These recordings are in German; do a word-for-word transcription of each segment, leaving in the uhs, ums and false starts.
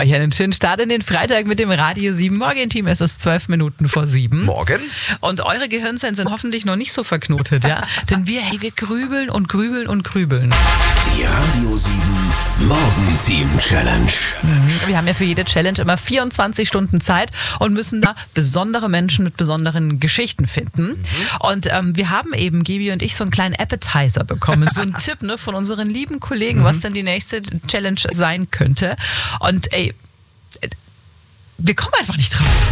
euch einen schönen Start in den Freitag mit dem Radio sieben Morgen-Team. Es ist zwölf Minuten vor sieben. Morgen. Und eure Gehirnzellen sind hoffentlich noch nicht so verknotet, ja? Denn wir, hey, wir grübeln und grübeln und grübeln. Die Radio sieben Morgen-Team Challenge. Wir haben ja für jede Challenge immer vierundzwanzig Stunden Zeit und müssen da besondere Menschen mit besonderen Geschichten finden. Mhm. Und ähm, wir haben eben, Gibi und ich, so einen kleinen Appetizer bekommen. So einen Tipp ne, von unseren lieben Kollegen, mhm. was denn die nächste Challenge sein könnte. Und ey, wir kommen einfach nicht drauf.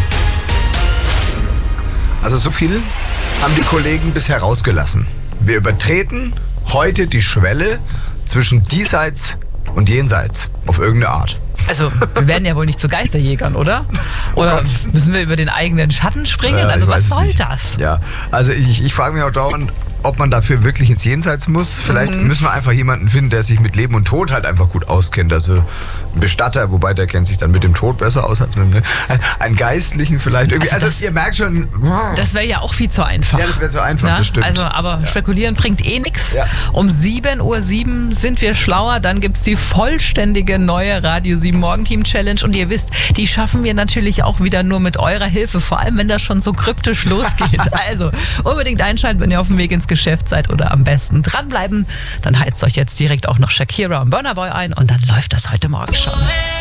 Also so viel haben die Kollegen bisher rausgelassen. Wir übertreten heute die Schwelle zwischen diesseits und jenseits auf irgendeine Art. Also, wir werden ja wohl nicht zu Geisterjägern, oder? Oder oh müssen wir über den eigenen Schatten springen? Ja, also, was soll nicht. das? Ja, also ich, ich frage mich auch dauernd, ob man dafür wirklich ins Jenseits muss. Vielleicht mhm. müssen wir einfach jemanden finden, der sich mit Leben und Tod halt einfach gut auskennt. Also ein Bestatter, wobei der kennt sich dann mit dem Tod besser aus als mit einem, einen Geistlichen vielleicht. Irgendwie. Also, also das, ihr merkt schon... Das wäre ja auch viel zu einfach. Ja, das wäre zu einfach, Na? das stimmt. Also, aber ja. spekulieren bringt eh nichts. Ja. Um sieben Uhr sieben sind wir schlauer. Dann gibt es die vollständige neue Radio sieben Morgenteam Challenge. Und ihr wisst, die schaffen wir natürlich auch wieder nur mit eurer Hilfe. Vor allem, wenn das schon so kryptisch losgeht. Also unbedingt einschalten, wenn ihr auf dem Weg ins Geschäft seid oder am besten dranbleiben. Dann heizt euch jetzt direkt auch noch Shakira und Burna Boy ein und dann läuft das heute Morgen schon.